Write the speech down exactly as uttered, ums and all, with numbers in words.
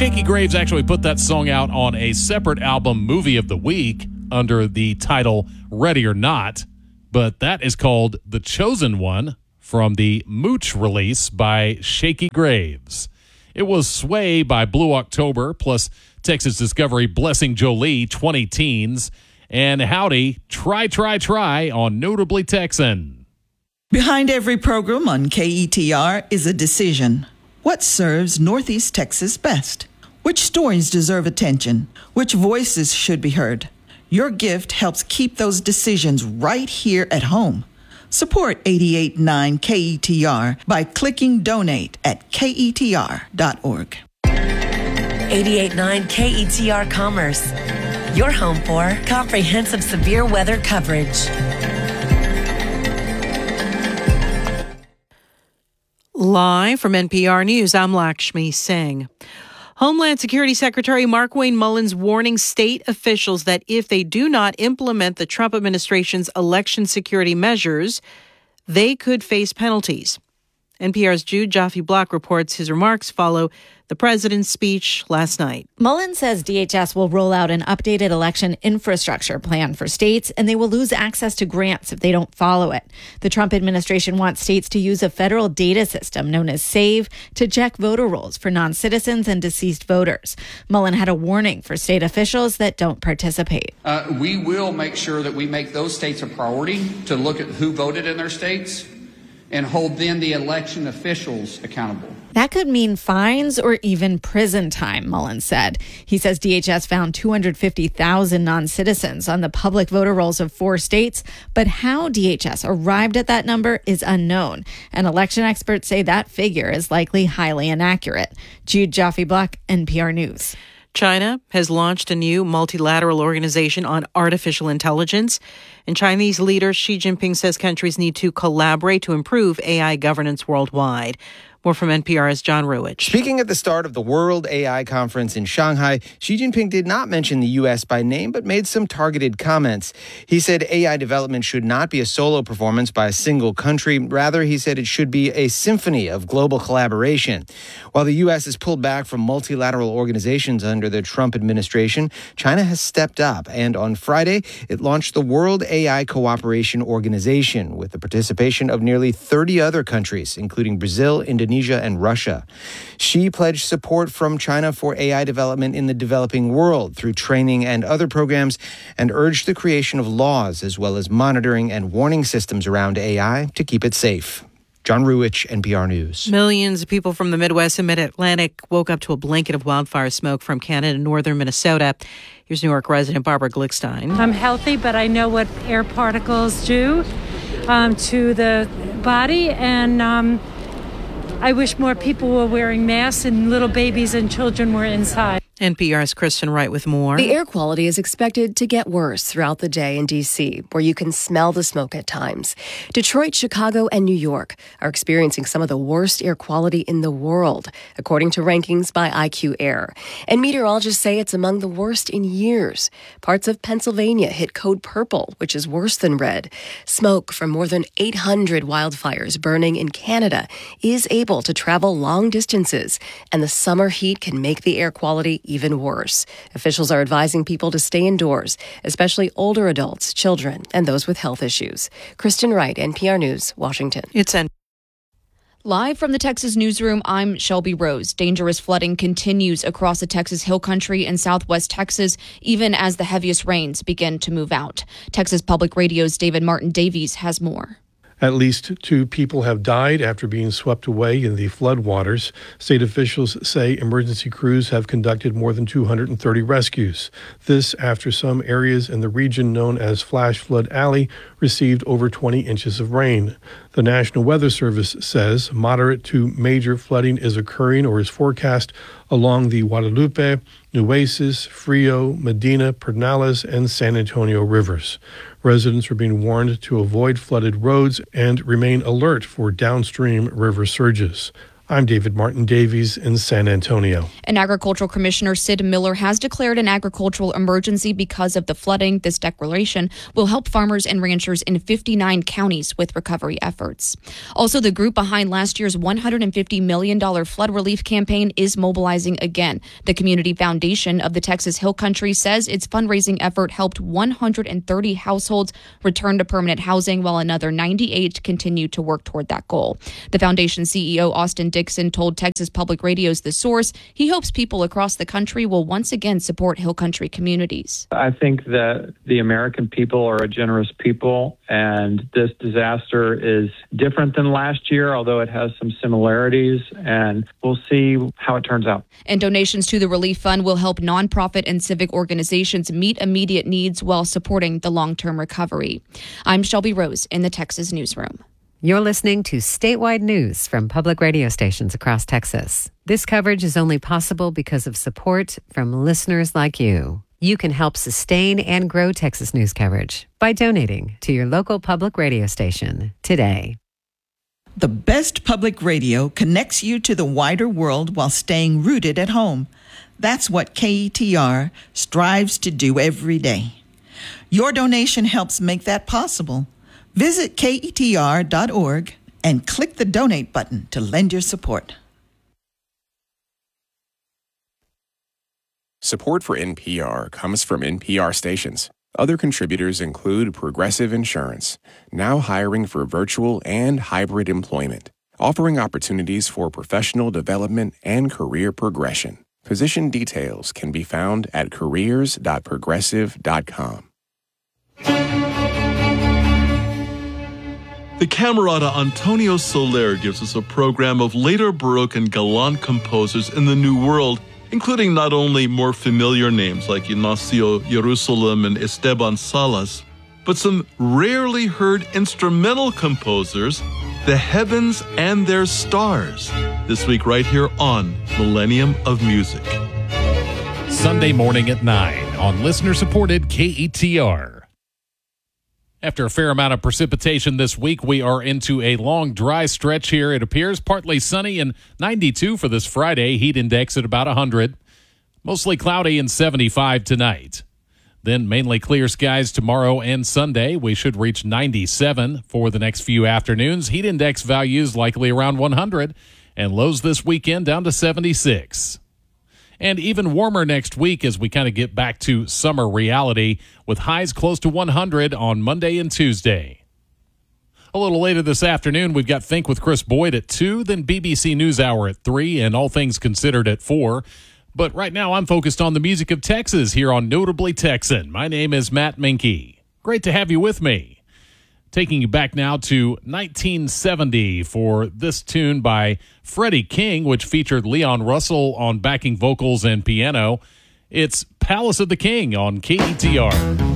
Shakey Graves actually put that song out on a separate album, Movie of the Week, under the title Ready or Not, but that is called The Chosen One from the Mooch release by Shakey Graves. It was Sway by Blue October, plus Texas Discovery Blessing Jolie, twenty Teens, and Howdy, Try, Try, Try on Notably Texan. Behind every program on K E T R is a decision. What serves Northeast Texas best? Which stories deserve attention? Which voices should be heard? Your gift helps keep those decisions right here at home. Support eighty-eight point nine K E T R by clicking donate at K E T R dot org. eighty-eight point nine K E T R Commerce, your home for comprehensive severe weather coverage. Live from N P R News, I'm Lakshmi Singh. Homeland Security Secretary Markwayne Mullins warning state officials that if they do not implement the Trump administration's election security measures, they could face penalties. N P R's Jude Jaffe-Block reports his remarks follow the president's speech last night. Mullins says D H S will roll out an updated election infrastructure plan for states, and they will lose access to grants if they don't follow it. The Trump administration wants states to use a federal data system known as SAVE to check voter rolls for non-citizens and deceased voters. Mullin had a warning for state officials that don't participate. Uh, we will make sure that we make those states a priority to look at who voted in their states and hold then the election officials accountable. That could mean fines or even prison time, Mullins said. He says D H S found two hundred fifty thousand non-citizens on the public voter rolls of four states, but how D H S arrived at that number is unknown, and election experts say that figure is likely highly inaccurate. Jude Jaffe-Block, N P R News. China has launched a new multilateral organization on artificial intelligence, and Chinese leader Xi Jinping says countries need to collaborate to improve A I governance worldwide. More from N P R's John Ruwich. Speaking at the start of the World A I Conference in Shanghai, Xi Jinping did not mention the U S by name, but made some targeted comments. He said A I development should not be a solo performance by a single country. Rather, he said it should be a symphony of global collaboration. While the U S has pulled back from multilateral organizations under the Trump administration, China has stepped up, and on Friday, it launched the World A I Cooperation Organization with the participation of nearly thirty other countries, including Brazil, Indonesia, and Russia. Xi pledged support from China for A I development in the developing world through training and other programs, and urged the creation of laws as well as monitoring and warning systems around A I to keep it safe. John Ruwich, N P R News. Millions of people from the Midwest and Mid-Atlantic woke up to a blanket of wildfire smoke from Canada and northern Minnesota. Here's New York resident Barbara Glickstein. I'm healthy, but I know what air particles do um, to the body, and um, I wish more people were wearing masks and little babies and children were inside. N P R's Kristen Wright with more. The air quality is expected to get worse throughout the day in D C, where you can smell the smoke at times. Detroit, Chicago, and New York are experiencing some of the worst air quality in the world, according to rankings by I Q Air. And meteorologists say it's among the worst in years. Parts of Pennsylvania hit code purple, which is worse than red. Smoke from more than eight hundred wildfires burning in Canada is able to travel long distances, and the summer heat can make the air quality even worse. Officials are advising people to stay indoors, especially older adults, children, and those with health issues. Kristen Wright, N P R News, Washington. It's N- Live from the Texas Newsroom, I'm Shelby Rose. Dangerous flooding continues across the Texas Hill Country and southwest Texas, even as the heaviest rains begin to move out. Texas Public Radio's David Martin Davies has more. At least two people have died after being swept away in the floodwaters. State officials say emergency crews have conducted more than two hundred thirty rescues. This after some areas in the region known as Flash Flood Alley received over twenty inches of rain. The National Weather Service says moderate to major flooding is occurring or is forecast along the Guadalupe, Nueces, Frio, Medina, Pedernales, and San Antonio rivers. Residents are being warned to avoid flooded roads and remain alert for downstream river surges. I'm David Martin Davies in San Antonio. And Agricultural Commissioner Sid Miller has declared an agricultural emergency because of the flooding. This declaration will help farmers and ranchers in fifty-nine counties with recovery efforts. Also, the group behind last year's one hundred fifty million dollars flood relief campaign is mobilizing again. The Community Foundation of the Texas Hill Country says its fundraising effort helped one hundred thirty households return to permanent housing, while another ninety-eight continue to work toward that goal. The foundation C E O, Austin Dixon, told Texas Public Radio's The Source he hopes people across the country will once again support Hill Country communities. I think that the American people are a generous people, and this disaster is different than last year, although it has some similarities, and we'll see how it turns out. And donations to the relief fund will help nonprofit and civic organizations meet immediate needs while supporting the long-term recovery. I'm Shelby Rose in the Texas Newsroom. You're listening to statewide news from public radio stations across Texas. This coverage is only possible because of support from listeners like you. You can help sustain and grow Texas news coverage by donating to your local public radio station today. The best public radio connects you to the wider world while staying rooted at home. That's what K E T R strives to do every day. Your donation helps make that possible. Visit K E T R dot org and click the donate button to lend your support. Support for N P R comes from N P R stations. Other contributors include Progressive Insurance, now hiring for virtual and hybrid employment, offering opportunities for professional development and career progression. Position details can be found at careers dot progressive dot com. The Camerata Antonio Soler gives us a program of later Baroque and Galant composers in the New World, including not only more familiar names like Ignacio Jerusalem and Esteban Salas, but some rarely heard instrumental composers, the heavens and their stars. This week right here on Millennium of Music. Sunday morning at nine on listener-supported K E T R. After a fair amount of precipitation this week, we are into a long, dry stretch here. It appears partly sunny and ninety-two for this Friday. Heat index at about one hundred. Mostly cloudy and seventy-five tonight. Then mainly clear skies tomorrow and Sunday. We should reach ninety-seven for the next few afternoons. Heat index values likely around one hundred. And lows this weekend down to seventy-six. And even warmer next week as we kind of get back to summer reality with highs close to one hundred on Monday and Tuesday. A little later this afternoon, we've got Think with Chris Boyd at two, then B B C NewsHour at three, and All Things Considered at four. But right now, I'm focused on the music of Texas here on Notably Texan. My name is Matt Minke. Great to have you with me. Taking you back now to nineteen seventy for this tune by Freddie King, which featured Leon Russell on backing vocals and piano. It's Palace of the King on K E T R.